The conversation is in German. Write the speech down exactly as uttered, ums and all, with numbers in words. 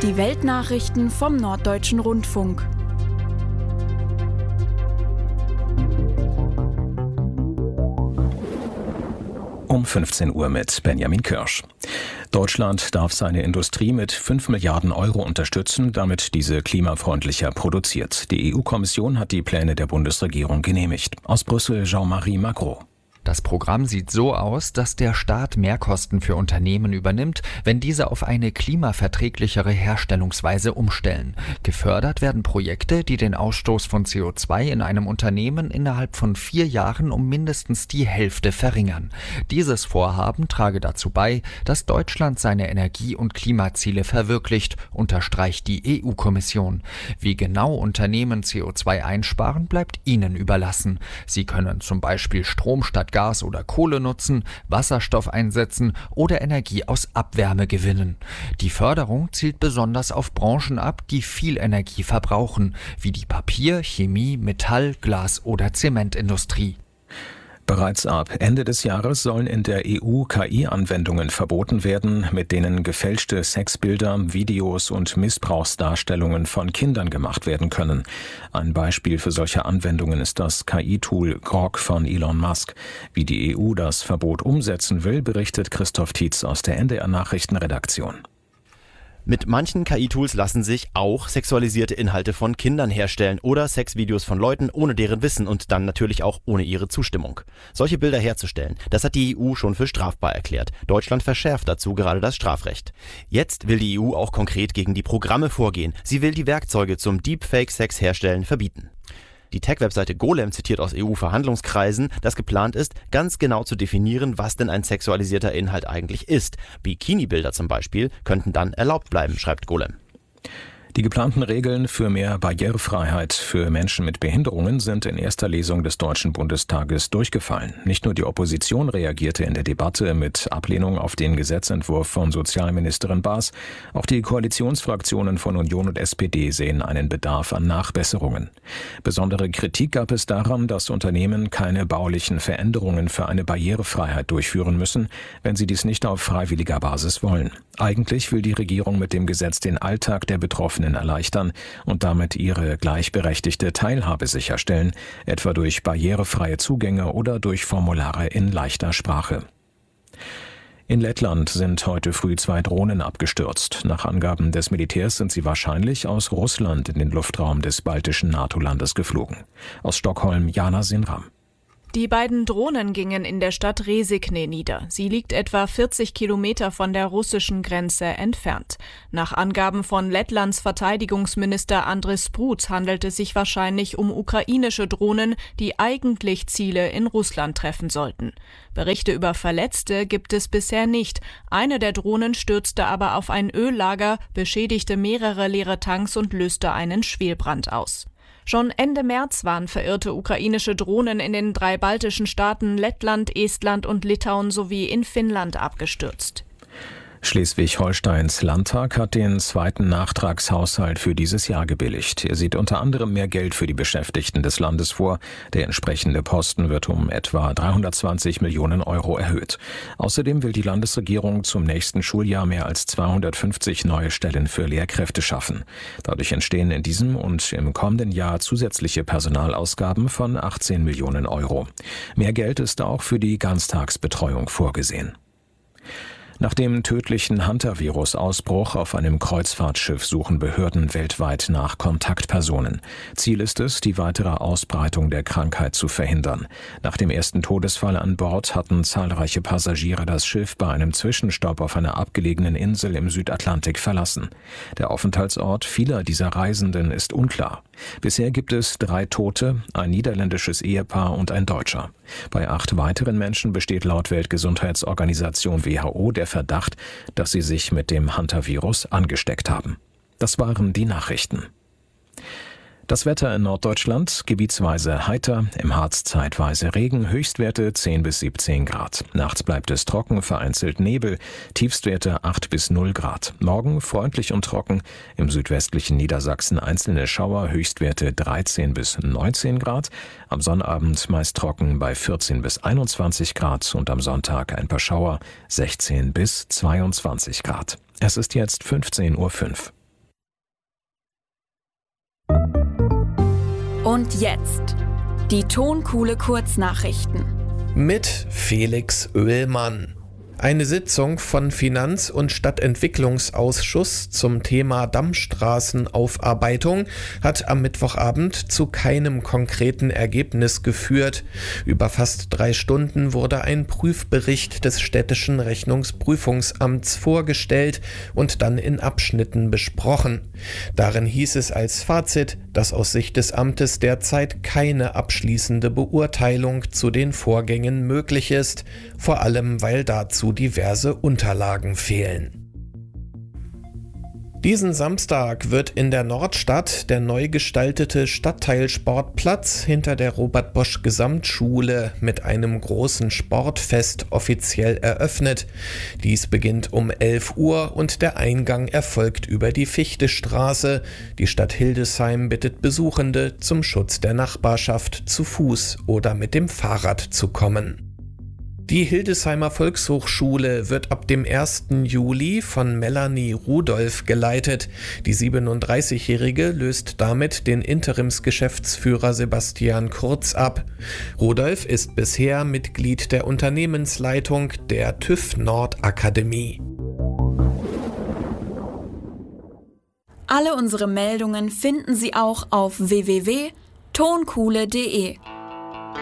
Die Weltnachrichten vom Norddeutschen Rundfunk. Um fünfzehn Uhr mit Benjamin Kirsch. Deutschland darf seine Industrie mit fünf Milliarden Euro unterstützen, damit diese klimafreundlicher produziert. Die E U-Kommission hat die Pläne der Bundesregierung genehmigt. Aus Brüssel Jean-Marie Macron. Das Programm sieht so aus, dass der Staat Mehrkosten für Unternehmen übernimmt, wenn diese auf eine klimaverträglichere Herstellungsweise umstellen. Gefördert werden Projekte, die den Ausstoß von C O zwei in einem Unternehmen innerhalb von vier Jahren um mindestens die Hälfte verringern. Dieses Vorhaben trage dazu bei, dass Deutschland seine Energie- und Klimaziele verwirklicht, unterstreicht die E U-Kommission. Wie genau Unternehmen C O zwei einsparen, bleibt ihnen überlassen. Sie können zum Beispiel Strom statt Gas oder Kohle nutzen, Wasserstoff einsetzen oder Energie aus Abwärme gewinnen. Die Förderung zielt besonders auf Branchen ab, die viel Energie verbrauchen, wie die Papier-, Chemie-, Metall-, Glas- oder Zementindustrie. Bereits ab Ende des Jahres sollen in der E U K I-Anwendungen verboten werden, mit denen gefälschte Sexbilder, Videos und Missbrauchsdarstellungen von Kindern gemacht werden können. Ein Beispiel für solche Anwendungen ist das K I-Tool Grok von Elon Musk. Wie die E U das Verbot umsetzen will, berichtet Christoph Tietz aus der N D R-Nachrichtenredaktion. Mit manchen K I-Tools lassen sich auch sexualisierte Inhalte von Kindern herstellen oder Sexvideos von Leuten ohne deren Wissen und dann natürlich auch ohne ihre Zustimmung. Solche Bilder herzustellen, das hat die E U schon für strafbar erklärt. Deutschland verschärft dazu gerade das Strafrecht. Jetzt will die E U auch konkret gegen die Programme vorgehen. Sie will die Werkzeuge zum Deepfake-Sex herstellen verbieten. Die Tech-Webseite Golem zitiert aus E U-Verhandlungskreisen, dass geplant ist, ganz genau zu definieren, was denn ein sexualisierter Inhalt eigentlich ist. Bikini-Bilder zum Beispiel könnten dann erlaubt bleiben, schreibt Golem. Die geplanten Regeln für mehr Barrierefreiheit für Menschen mit Behinderungen sind in erster Lesung des Deutschen Bundestages durchgefallen. Nicht nur die Opposition reagierte in der Debatte mit Ablehnung auf den Gesetzentwurf von Sozialministerin Baas, auch die Koalitionsfraktionen von Union und S P D sehen einen Bedarf an Nachbesserungen. Besondere Kritik gab es daran, dass Unternehmen keine baulichen Veränderungen für eine Barrierefreiheit durchführen müssen, wenn sie dies nicht auf freiwilliger Basis wollen. Eigentlich will die Regierung mit dem Gesetz den Alltag der Betroffenen erleichtern und damit ihre gleichberechtigte Teilhabe sicherstellen, etwa durch barrierefreie Zugänge oder durch Formulare in leichter Sprache. In Lettland sind heute früh zwei Drohnen abgestürzt. Nach Angaben des Militärs sind sie wahrscheinlich aus Russland in den Luftraum des baltischen NATO-Landes geflogen. Aus Stockholm Jana Sinram. Die beiden Drohnen gingen in der Stadt Resigne nieder. Sie liegt etwa vierzig Kilometer von der russischen Grenze entfernt. Nach Angaben von Lettlands Verteidigungsminister Andris Spruds handelt es sich wahrscheinlich um ukrainische Drohnen, die eigentlich Ziele in Russland treffen sollten. Berichte über Verletzte gibt es bisher nicht. Eine der Drohnen stürzte aber auf ein Öllager, beschädigte mehrere leere Tanks und löste einen Schwelbrand aus. Schon Ende März waren verirrte ukrainische Drohnen in den drei baltischen Staaten Lettland, Estland und Litauen sowie in Finnland abgestürzt. Schleswig-Holsteins Landtag hat den zweiten Nachtragshaushalt für dieses Jahr gebilligt. Er sieht unter anderem mehr Geld für die Beschäftigten des Landes vor. Der entsprechende Posten wird um etwa dreihundertzwanzig Millionen Euro erhöht. Außerdem will die Landesregierung zum nächsten Schuljahr mehr als zweihundertfünfzig neue Stellen für Lehrkräfte schaffen. Dadurch entstehen in diesem und im kommenden Jahr zusätzliche Personalausgaben von achtzehn Millionen Euro. Mehr Geld ist auch für die Ganztagsbetreuung vorgesehen. Nach dem tödlichen Hantavirus-Ausbruch auf einem Kreuzfahrtschiff suchen Behörden weltweit nach Kontaktpersonen. Ziel ist es, die weitere Ausbreitung der Krankheit zu verhindern. Nach dem ersten Todesfall an Bord hatten zahlreiche Passagiere das Schiff bei einem Zwischenstopp auf einer abgelegenen Insel im Südatlantik verlassen. Der Aufenthaltsort vieler dieser Reisenden ist unklar. Bisher gibt es drei Tote, ein niederländisches Ehepaar und ein Deutscher. Bei acht weiteren Menschen besteht laut Weltgesundheitsorganisation W H O der Verdacht, dass sie sich mit dem Hantavirus angesteckt haben. Das waren die Nachrichten. Das Wetter in Norddeutschland gebietsweise heiter, im Harz zeitweise Regen, Höchstwerte zehn bis siebzehn Grad. Nachts bleibt es trocken, vereinzelt Nebel, Tiefstwerte acht bis null Grad. Morgen freundlich und trocken, im südwestlichen Niedersachsen einzelne Schauer, Höchstwerte dreizehn bis neunzehn Grad. Am Sonnabend meist trocken bei vierzehn bis einundzwanzig Grad und am Sonntag ein paar Schauer, sechzehn bis zweiundzwanzig Grad. Es ist jetzt fünfzehn Uhr fünf. Und jetzt die Tonkuhle Kurznachrichten. Mit Felix Oehlmann. Eine Sitzung von Finanz- und Stadtentwicklungsausschuss zum Thema Dammstraßenaufarbeitung hat am Mittwochabend zu keinem konkreten Ergebnis geführt. Über fast drei Stunden wurde ein Prüfbericht des städtischen Rechnungsprüfungsamts vorgestellt und dann in Abschnitten besprochen. Darin hieß es als Fazit, dass aus Sicht des Amtes derzeit keine abschließende Beurteilung zu den Vorgängen möglich ist, vor allem weil dazu diverse Unterlagen fehlen. Diesen Samstag wird in der Nordstadt der neu gestaltete Stadtteilsportplatz hinter der Robert-Bosch-Gesamtschule mit einem großen Sportfest offiziell eröffnet. Dies beginnt um elf Uhr und der Eingang erfolgt über die Fichtestraße. Die Stadt Hildesheim bittet Besuchende, zum Schutz der Nachbarschaft zu Fuß oder mit dem Fahrrad zu kommen. Die Hildesheimer Volkshochschule wird ab dem ersten Juli von Melanie Rudolph geleitet. Die siebenunddreißigjährige löst damit den Interimsgeschäftsführer Sebastian Kurz ab. Rudolph ist bisher Mitglied der Unternehmensleitung der TÜV Nord Akademie. Alle unsere Meldungen finden Sie auch auf w w w punkt tonkuhle punkt de.